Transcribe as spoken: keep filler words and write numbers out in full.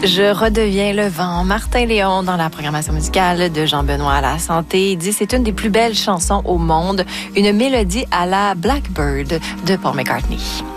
Je redeviens le vent. Martin Léon dans la programmation musicale de Jean-Benoît à la santé. Il dit c'est une des plus belles chansons au monde, une mélodie à la Blackbird de Paul McCartney.